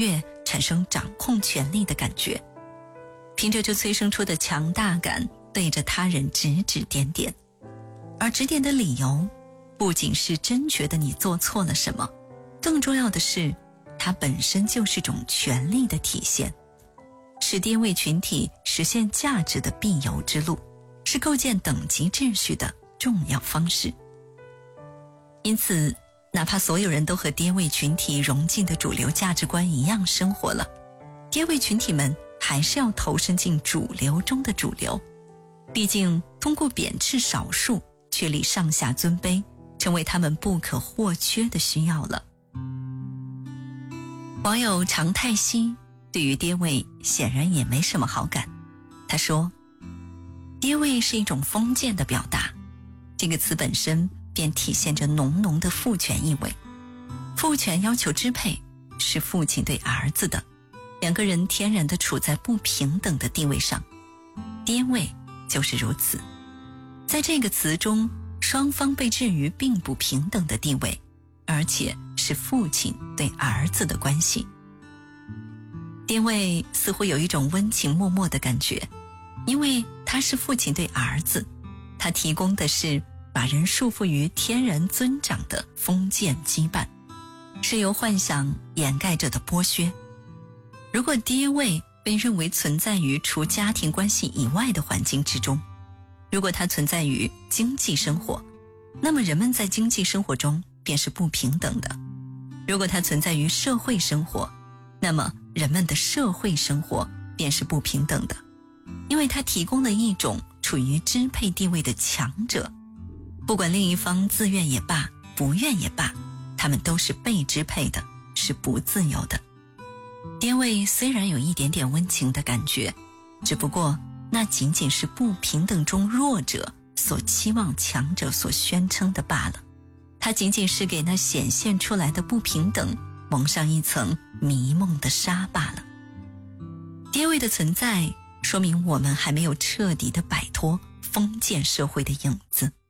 跃，产生掌控权力的感觉，凭着这催生出的强大感，对着他人指指点点。而指点的理由不仅是真觉得你做错了什么，更重要的是它本身就是种权力的体现，是低位群体实现价值的必由之路，是构建等级秩序的重要方式。因此哪怕所有人都和低位群体融进的主流价值观一样生活了，低位群体们还是要投身进主流中的主流，毕竟通过贬斥少数确立上下尊卑，成为他们不可或缺的需要了。网友常泰熙对于跌位显然也没什么好感，他说，跌位是一种封建的表达，这个词本身便体现着浓浓的父权意味。父权要求支配，是父亲对儿子的，两个人天然地处在不平等的地位上，跌位就是如此。在这个词中，双方被置于并不平等的地位，而且是父亲对儿子的关系。跌位似乎有一种温情脉脉的感觉，因为他是父亲对儿子，他提供的是把人束缚于天然尊长的封建羁绊，是由幻想掩盖着的剥削。如果跌位被认为存在于除家庭关系以外的环境之中，如果它存在于经济生活，那么人们在经济生活中便是不平等的；如果它存在于社会生活，那么人们的社会生活便是不平等的，因为它提供了一种处于支配地位的强者，不管另一方自愿也罢，不愿也罢，他们都是被支配的，是不自由的。跌位虽然有一点点温情的感觉，只不过那仅仅是不平等中弱者所期望强者所宣称的罢了，它仅仅是给那显现出来的不平等蒙上一层迷梦的纱罢了。跌位的存在说明我们还没有彻底地摆脱封建社会的影子。